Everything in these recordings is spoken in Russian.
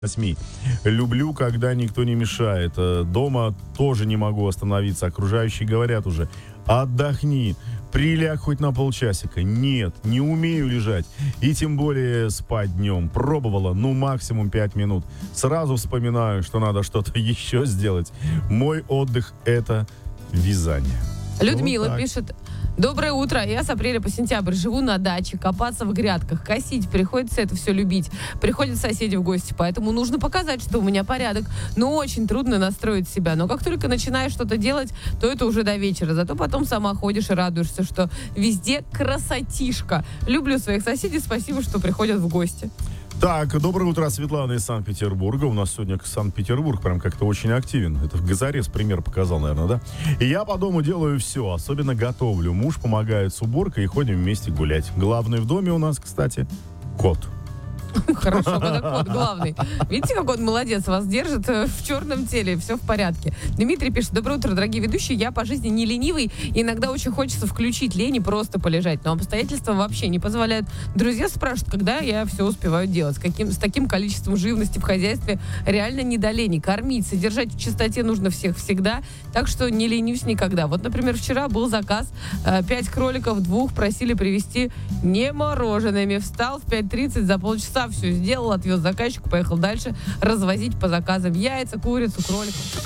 СМИ. Люблю, когда никто не мешает. Дома тоже не могу остановиться. Окружающие говорят уже: отдохни, приляг хоть на полчасика. Нет, не умею лежать. И тем более спать днем. Пробовала, максимум 5 минут. Сразу вспоминаю, что надо что-то еще сделать. Мой отдых — это вязание. Людмила пишет: доброе утро. Я с апреля по сентябрь живу на даче, копаться в грядках, косить. Приходится это все любить. Приходят соседи в гости, поэтому нужно показать, что у меня порядок. Но очень трудно настроить себя. Но как только начинаешь что-то делать, то это уже до вечера. Зато потом сама ходишь и радуешься, что везде красотишка. Люблю своих соседей. Спасибо, что приходят в гости. Так, доброе утро, Светлана из Санкт-Петербурга. У нас сегодня Санкт-Петербург прям как-то очень активен. Это в Газарес пример показал, наверное, да? И я по дому делаю все, особенно готовлю. Муж помогает с уборкой и ходим вместе гулять. Главный в доме у нас, кстати, кот. Хорошо, когда кот главный. Видите, как он молодец, вас держит в черном теле, все в порядке. Дмитрий пишет: доброе утро, дорогие ведущие. Я по жизни не ленивый, и иногда очень хочется включить лень и просто полежать. Но обстоятельства вообще не позволяют. Друзья спрашивают, когда я все успеваю делать. С таким количеством живности в хозяйстве реально не до лени. Кормить, содержать в чистоте нужно всех всегда, так что не ленюсь никогда. Вот, например, вчера был заказ, 5 кроликов, 2 просили привезти не морожеными. Встал в 5:30, за полчаса все сделал, отвез заказчику, поехал дальше развозить по заказам яйца, курицу, кроликов.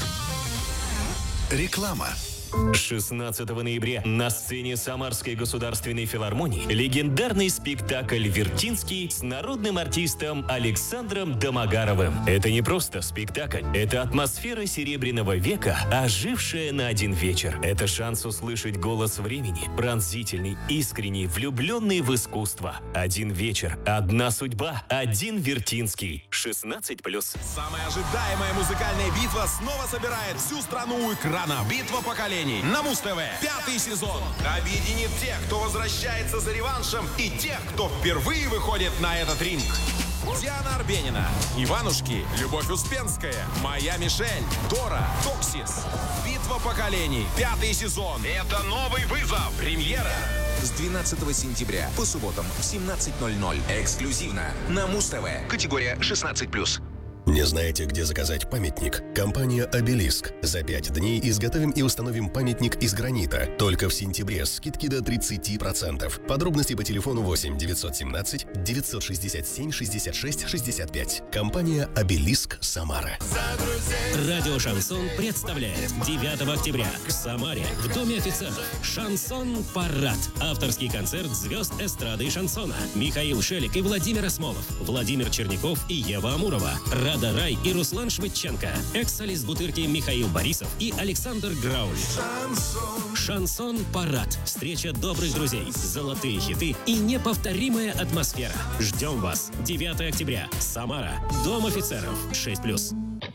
Реклама. 16 ноября на сцене Самарской государственной филармонии легендарный спектакль «Вертинский» с народным артистом Александром Домогаровым. Это не просто спектакль, это атмосфера Серебряного века, ожившая на один вечер. Это шанс услышать голос времени, пронзительный, искренний, влюбленный в искусство. Один вечер, одна судьба, один Вертинский. 16+. Самая ожидаемая музыкальная битва снова собирает всю страну у экрана. Битва поколений на Муз-ТВ. 5-й сезон объединит тех, кто возвращается за реваншем, и тех, кто впервые выходит на этот ринг. Диана Арбенина, Иванушки, Любовь Успенская, Моя Мишель, Дора, Токсис. Битва поколений. 5-й сезон. Это новый вызов. Премьера с 12 сентября по субботам в 17:00. Эксклюзивно на Муз-ТВ. Категория 16+. Не знаете, где заказать памятник? Компания «Обелиск». За 5 дней изготовим и установим памятник из гранита. Только в сентябре скидки до 30%. Подробности по телефону 8 917 967 66 65. Компания «Обелиск», Самара. Радио «Шансон» представляет 9 октября в Самаре в Доме офицеров «Шансон-парад». Авторский концерт звезд эстрады и шансона. Михаил Шелик и Владимир Осмолов, Владимир Черняков и Ева Амурова, Рада Рай и Руслан Швыдченко, экс-солист Бутырки Михаил Борисов и Александр Граули. «Шансон-парад». Встреча добрых друзей, золотые хиты и неповторимая атмосфера. Ждем вас. 9 октября. Самара. Дом офицеров. 6+.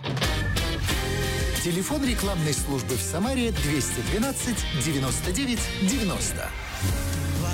Телефон рекламной службы в Самаре 212 99 90.